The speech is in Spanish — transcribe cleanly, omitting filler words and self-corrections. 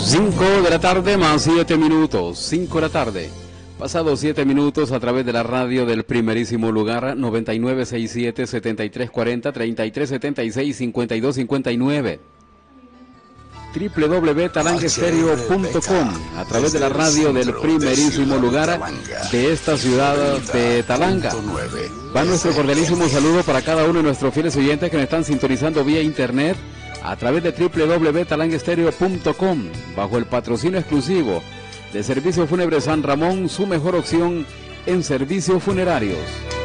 5 de la tarde más 7 minutos, 5 de la tarde. Pasados 7 minutos a través de la radio del primerísimo lugar, 9967-7340, 3376-5259. www.talangaestereo.com, a través de la radio del primerísimo lugar de esta ciudad de Talanga. Va nuestro cordialísimo saludo para cada uno de nuestros fieles oyentes que nos están sintonizando vía internet a través de www.talangaestereo.com, bajo el patrocinio exclusivo de Servicio Fúnebre San Ramón, su mejor opción en servicios funerarios.